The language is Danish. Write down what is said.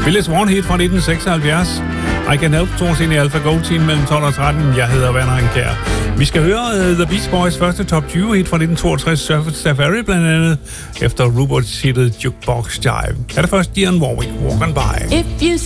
Willis One Hit fra 1976. I Can Help, tog ind i Alpha Gold Team mellem 12 og 13. Jeg hedder Werner Henkjær. Vi skal høre The Beach Boys første top 20 hit fra 1962, Surfer Safari blandt andet, efter Rupert Sittet Jukebox Jive. Er det først Dionne Warwick, Walk On By. If you